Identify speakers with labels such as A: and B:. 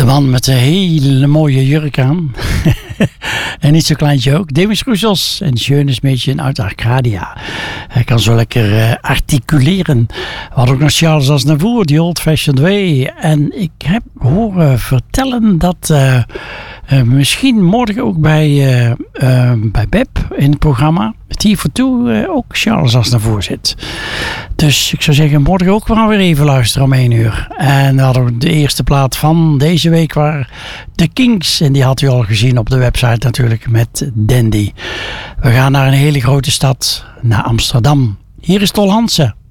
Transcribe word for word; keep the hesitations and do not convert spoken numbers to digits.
A: man met een hele mooie jurk aan. En niet zo kleintje ook. Demis Roussos en Schönes Mädchen uit Arcadia. Hij kan zo lekker uh, articuleren. We hadden ook nog Charles Aznavour, die Old Fashioned Way. En ik heb horen vertellen dat uh, uh, misschien morgen ook bij, uh, uh, bij Beb in het programma T voor Two uh, ook Charles Aznavour zit. Dus ik zou zeggen, morgen ook maar weer even luisteren om één uur. En dan hadden we de eerste plaat van deze week waar The Kinks. En die had u al gezien op de website natuurlijk met Dandy. We gaan naar een hele grote stad, naar Amsterdam. Hier is Tol Hansen.